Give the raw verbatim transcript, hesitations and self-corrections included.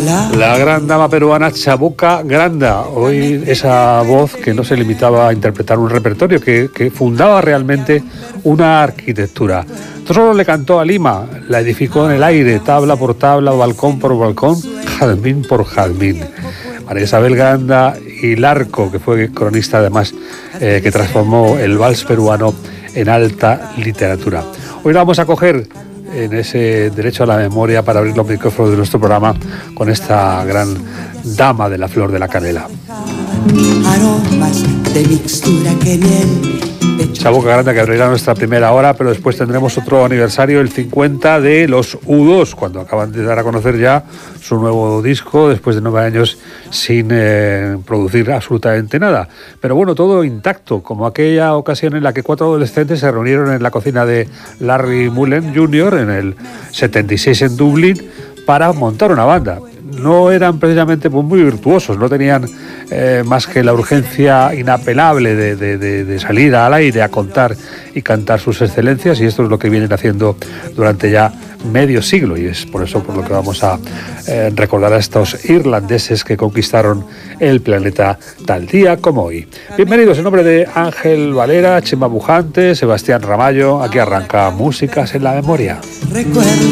La gran dama peruana Chabuca Granda, hoy esa voz que no se limitaba a interpretar un repertorio, que, que fundaba realmente una arquitectura. No solo le cantó a Lima, la edificó en el aire, tabla por tabla, balcón por balcón, jazmín por jazmín. María Isabel Granda y Larco, que fue cronista además, eh, que transformó el vals peruano en alta literatura. Hoy la vamos a coger en ese derecho a la memoria para abrir los micrófonos de nuestro programa con esta gran dama de la flor de la canela. Aromas de mixtura que miel. Chabuca Granda, que abrirá nuestra primera hora, pero después tendremos otro aniversario, el cincuenta de los U dos, cuando acaban de dar a conocer ya su nuevo disco, después de nueve años sin eh, producir absolutamente nada. Pero bueno, todo intacto, como aquella ocasión en la que cuatro adolescentes se reunieron en la cocina de Larry Mullen junior en el setenta y seis en Dublín para montar una banda. No eran precisamente pues, muy virtuosos, no tenían eh, más que la urgencia inapelable de, de, de, de salir al aire a contar y cantar sus excelencias, y esto es lo que vienen haciendo durante ya medio siglo, y es por eso por lo que vamos a eh, recordar a estos irlandeses que conquistaron el planeta tal día como hoy. Bienvenidos en nombre de Ángel Valera, Chema Bujante, Sebastián Ramallo. Aquí arranca Músicas en la Memoria. Recuerdo